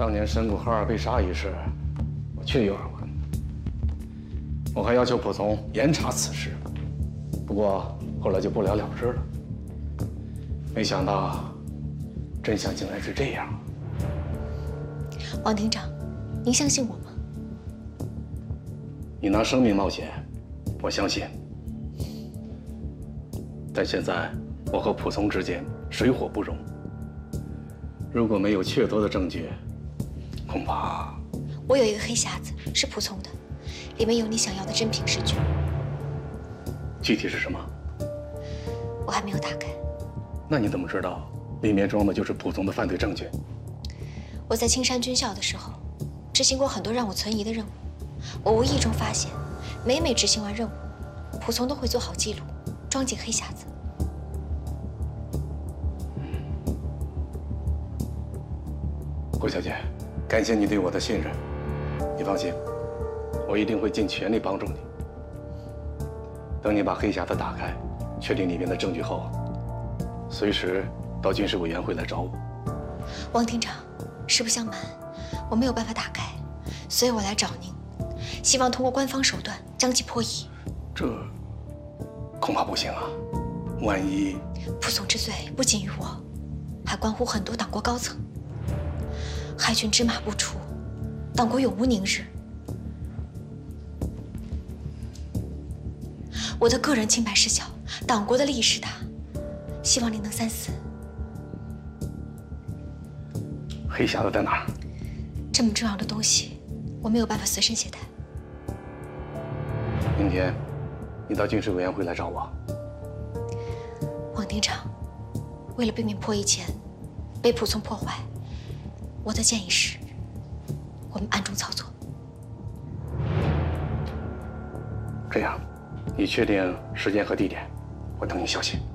当年神谷浩二被杀一事，我确有耳闻。我还要求蒲松严查此事，不过后来就不了了之了。没想到，真相竟然是这样。 王厅长，您相信我吗？ 你拿生命冒险，我相信。但现在我和蒲松之间水火不容，如果没有确凿的证据，恐怕…… 我有一个黑匣子，是蒲松的，里面有你想要的珍品诗句。 具体是什么？ 我还没有打开。 那你怎么知道里面装的就是蒲松的犯罪证据？ 我在青山军校的时候，执行过很多让我存疑的任务。我无意中发现，每执行完任务，蒲松都会做好记录，装进黑匣子。 郭小姐，感谢你对我的信任。你放心，我一定会尽全力帮助你。等你把黑匣子打开，确定里面的证据后，随时到军事委员会来找我。 王厅长，实不相瞒，我没有办法打开，所以我来找您，希望通过官方手段将其破译。 这恐怕不行啊！万一…… 蒲松之罪不仅于我，还关乎很多党国高层。害群之马不除，党国永无宁日。我的个人清白是小，党国的利益是大，希望您能三思。 黑匣子在哪儿？ 这么重要的东西，我没有办法随身携带。 明天，你到军事委员会来找我。 王厅长，为了避免破译前被蒲松破坏，我的建议是，我们暗中操作。 这样，你确定时间和地点，我等你消息。